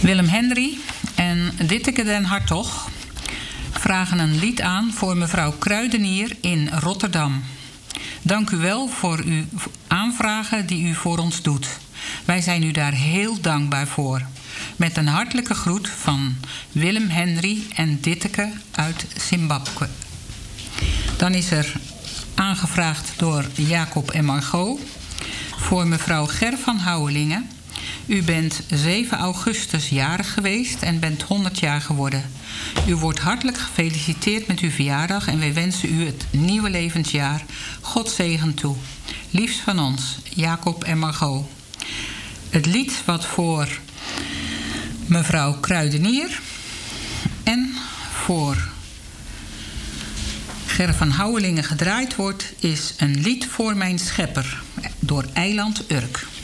Willem Henry en Ditteke den Hartog vragen een lied aan voor mevrouw Kruidenier in Rotterdam. Dank u wel voor uw aanvragen die u voor ons doet. Wij zijn u daar heel dankbaar voor. Met een hartelijke groet van Willem Henry en Ditteke uit Zimbabwe. Dan is er aangevraagd door Jacob en Margot voor mevrouw Ger van Houwelingen. U bent 7 augustus jarig geweest en bent 100 jaar geworden. U wordt hartelijk gefeliciteerd met uw verjaardag en wij wensen u het nieuwe levensjaar God zegen toe. Liefst van ons, Jacob en Margot. Het lied wat voor mevrouw Kruidenier en voor Ger van Houwelingen gedraaid wordt, is Een lied voor mijn schepper door Eiland Urk.